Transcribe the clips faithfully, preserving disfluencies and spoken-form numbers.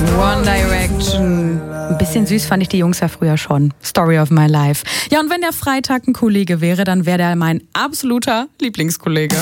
One Direction. Ein bisschen süß fand ich die Jungs ja früher schon. Story of my life. Ja, und wenn der Freitag ein Kollege wäre, dann wäre der mein absoluter Lieblingskollege.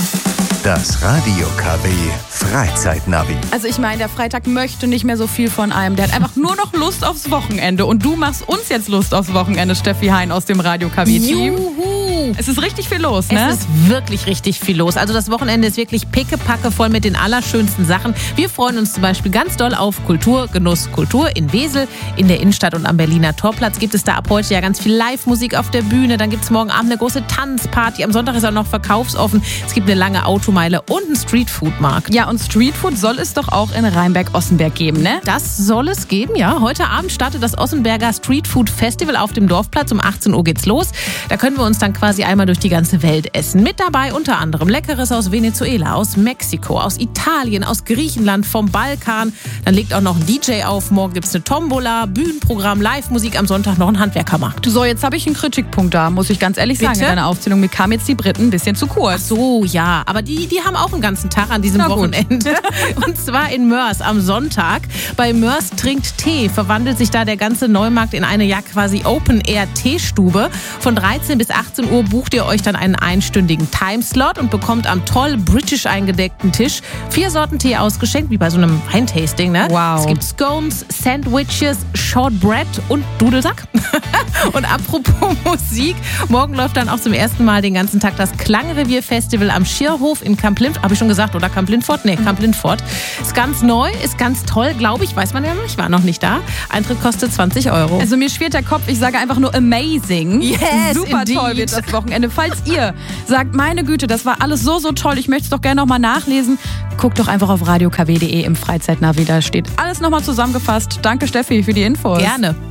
Das Radio K W Freizeitnavi. Also ich meine, der Freitag möchte nicht mehr so viel von einem. Der hat einfach nur noch Lust aufs Wochenende. Und du machst uns jetzt Lust aufs Wochenende, Steffi Hein aus dem Radio K W-Team. Juhu! Es ist richtig viel los, ne? Es ist wirklich richtig viel los. Also das Wochenende ist wirklich pickepacke voll mit den allerschönsten Sachen. Wir freuen uns zum Beispiel ganz doll auf Kultur, Genuss, Kultur in Wesel. In der Innenstadt und am Berliner Torplatz gibt es da ab heute ja ganz viel Live-Musik auf der Bühne. Dann gibt es morgen Abend eine große Tanzparty. Am Sonntag ist auch noch verkaufsoffen. Es gibt eine lange Automeile und einen Streetfood-Markt. Ja, und Streetfood soll es doch auch in Rheinberg-Ossenberg geben, ne? Das soll es geben, ja. Heute Abend startet das Ossenberger Streetfood Festival auf dem Dorfplatz. Um achtzehn Uhr geht's los. Da können wir uns dann quasi einmal durch die ganze Welt essen. Mit dabei unter anderem Leckeres aus Venezuela, aus Mexiko, aus Italien, aus Griechenland, vom Balkan. Dann legt auch noch ein D J auf. Morgen gibt's eine Tombola, Bühnenprogramm, Live-Musik. Am Sonntag noch ein Handwerkermarkt. So, jetzt habe ich einen Kritikpunkt da, muss ich ganz ehrlich Bitte? sagen. In deiner Aufzählung, mir kamen jetzt die Briten ein bisschen zu kurz. Ach so, ja. Aber die, die haben auch einen ganzen Tag an diesem Na gut. Wochenende. Und zwar in Mörs am Sonntag. Bei Mörs trinkt Tee verwandelt sich da der ganze Neumarkt in eine ja quasi Open-Air-Teestube. Von dreizehn bis achtzehn Uhr bucht ihr euch dann einen einstündigen Timeslot und bekommt am toll britisch eingedeckten Tisch vier Sorten Tee ausgeschenkt, wie bei so einem Weintasting, ne? Wow. Es gibt Scones, Sandwiches, Shortbread und Dudelsack. Und apropos Musik, morgen läuft dann auch zum ersten Mal den ganzen Tag das Klangrevier-Festival am Schierhof in Kamp-Lindfort. Habe ich schon gesagt, oder Kamp-Lindfort? Nee, Kamp-Lindfort. Ist ganz neu, ist ganz toll, glaube ich. Weiß man ja noch, ich war noch nicht da. Eintritt kostet zwanzig Euro. Also mir schwirrt der Kopf, ich sage einfach nur amazing. Yes, Super indeed. toll wird das Wochenende. Falls ihr sagt, meine Güte, das war alles so, so toll, ich möchte es doch gerne nochmal nachlesen, guckt doch einfach auf radio k w punkt de im Freizeitnavi. Da steht alles nochmal zusammengefasst. Danke Steffi für die Infos. Gerne.